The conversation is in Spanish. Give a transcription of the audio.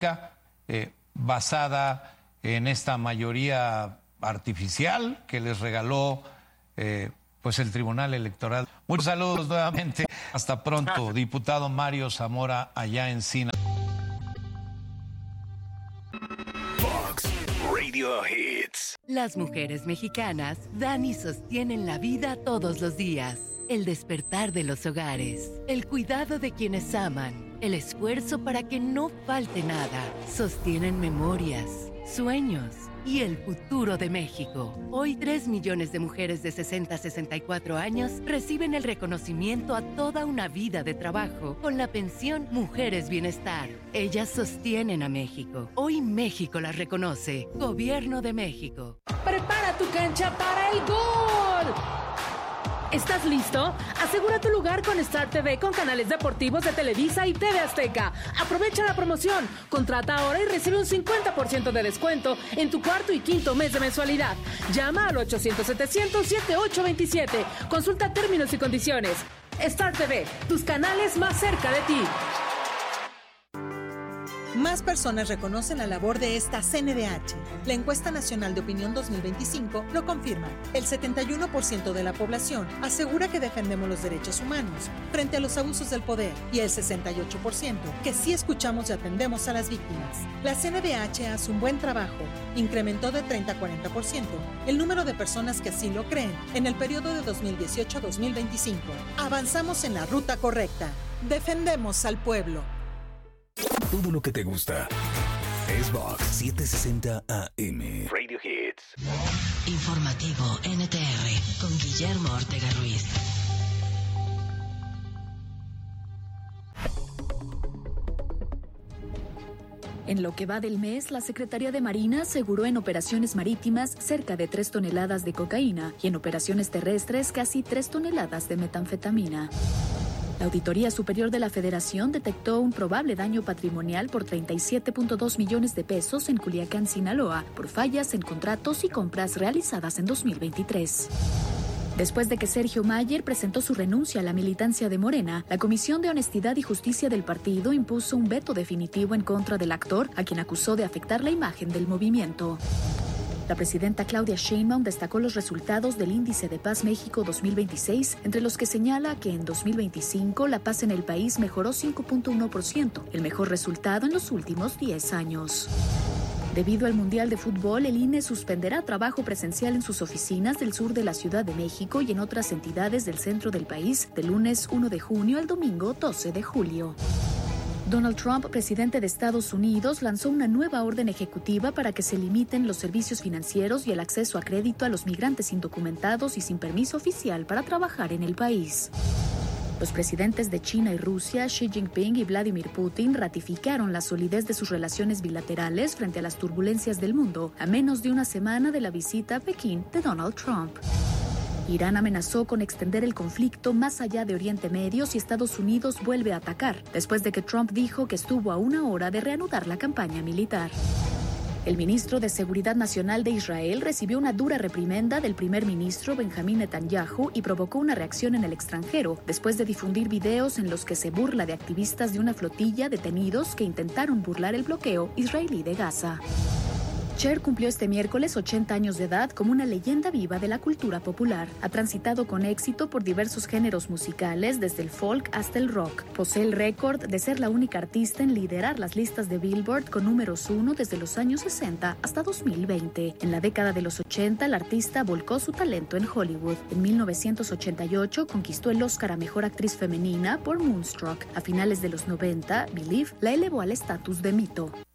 basada en esta mayoría artificial que les regaló pues el Tribunal Electoral. Muchos saludos nuevamente. Hasta pronto, diputado Mario Zamora, allá en Sinaloa. Fox Radio Hits. Las mujeres mexicanas dan y sostienen la vida todos los días. El despertar de los hogares, el cuidado de quienes aman, el esfuerzo para que no falte nada. Sostienen memorias, sueños y el futuro de México. Hoy 3 millones de mujeres de 60 a 64 años reciben el reconocimiento a toda una vida de trabajo con la pensión Mujeres Bienestar. Ellas sostienen a México. Hoy México las reconoce. Gobierno de México. ¡Prepara tu cancha para el gol! ¿Estás listo? Asegura tu lugar con Star TV con canales deportivos de Televisa y TV Azteca. Aprovecha la promoción. Contrata ahora y recibe un 50% de descuento en tu cuarto y quinto mes de mensualidad. Llama al 800-700-7827. Consulta términos y condiciones. Star TV, tus canales más cerca de ti. Más personas reconocen la labor de esta CNDH. La encuesta nacional de opinión 2025 lo confirma. El 71% de la población asegura que defendemos los derechos humanos frente a los abusos del poder y el 68% que sí escuchamos y atendemos a las víctimas. La CNDH hace un buen trabajo. Incrementó de 30 a 40% el número de personas que así lo creen en el periodo de 2018 a 2025. Avanzamos en la ruta correcta. Defendemos al pueblo. Todo lo que te gusta es Vox 760 AM. Radio Hits. Informativo NTR con Guillermo Ortega Ruiz. En lo que va del mes, la Secretaría de Marina aseguró en operaciones marítimas cerca de 3 toneladas de cocaína y en operaciones terrestres casi 3 toneladas de metanfetamina. La Auditoría Superior de la Federación detectó un probable daño patrimonial por 37.2 millones de pesos en Culiacán, Sinaloa, por fallas en contratos y compras realizadas en 2023. Después de que Sergio Mayer presentó su renuncia a la militancia de Morena, la Comisión de Honestidad y Justicia del partido impuso un veto definitivo en contra del actor, a quien acusó de afectar la imagen del movimiento. La presidenta Claudia Sheinbaum destacó los resultados del Índice de Paz México 2026, entre los que señala que en 2025 la paz en el país mejoró 5.1%, el mejor resultado en los últimos 10 años. Debido al Mundial de Fútbol, el INE suspenderá trabajo presencial en sus oficinas del sur de la Ciudad de México y en otras entidades del centro del país, del lunes 1 de junio al domingo 12 de julio. Donald Trump, presidente de Estados Unidos, lanzó una nueva orden ejecutiva para que se limiten los servicios financieros y el acceso a crédito a los migrantes indocumentados y sin permiso oficial para trabajar en el país. Los presidentes de China y Rusia, Xi Jinping y Vladimir Putin, ratificaron la solidez de sus relaciones bilaterales frente a las turbulencias del mundo, a menos de una semana de la visita a Pekín de Donald Trump. Irán amenazó con extender el conflicto más allá de Oriente Medio si Estados Unidos vuelve a atacar, después de que Trump dijo que estuvo a una hora de reanudar la campaña militar. El ministro de Seguridad Nacional de Israel recibió una dura reprimenda del primer ministro Benjamín Netanyahu y provocó una reacción en el extranjero, después de difundir videos en los que se burla de activistas de una flotilla detenidos que intentaron burlar el bloqueo israelí de Gaza. Cher cumplió este miércoles 80 años de edad como una leyenda viva de la cultura popular. Ha transitado con éxito por diversos géneros musicales, desde el folk hasta el rock. Posee el récord de ser la única artista en liderar las listas de Billboard con números 1 desde los años 60 hasta 2020. En la década de los 80, la artista volcó su talento en Hollywood. En 1988 conquistó el Oscar a Mejor Actriz Femenina por Moonstruck. A finales de los 90, Believe la elevó al estatus de mito.